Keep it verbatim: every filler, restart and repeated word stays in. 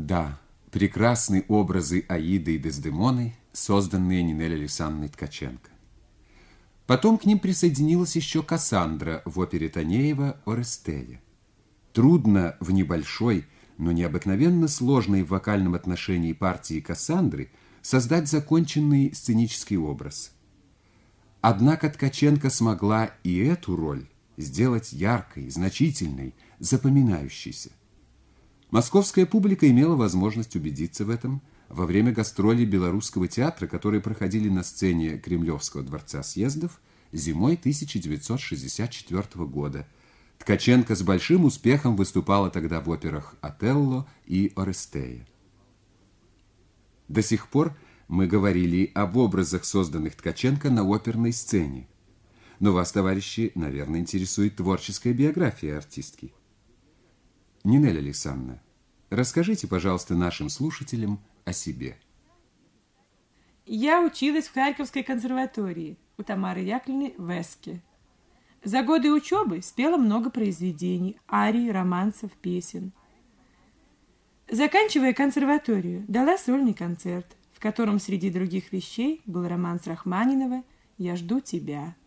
Да, прекрасны образы Аиды и Дездемоны, созданные Нинель Александровной Ткаченко. Потом к ним присоединилась еще Кассандра в опере Танеева «Орестея». Трудно в небольшой, но необыкновенно сложной в вокальном отношении партии Кассандры создать законченный сценический образ. Однако Ткаченко смогла и эту роль сделать яркой, значительной, запоминающейся. Московская публика имела возможность убедиться в этом во время гастролей Белорусского театра, которые проходили на сцене Кремлевского дворца съездов зимой тысяча девятьсот шестьдесят четвёртого года. Ткаченко с большим успехом выступала тогда в операх «Отелло» и «Орестея». До сих пор мы говорили об образах, созданных Ткаченко на оперной сцене. Но вас, товарищи, наверное, интересует творческая биография артистки. Нинель Александровна, расскажите, пожалуйста, нашим слушателям о себе. Я училась в Харьковской консерватории у Тамары Яковлевны Веске. За годы учебы спела много произведений, арий, романсов, песен. Заканчивая консерваторию, дала сольный концерт, в котором среди других вещей был романс Рахманинова «Я жду тебя».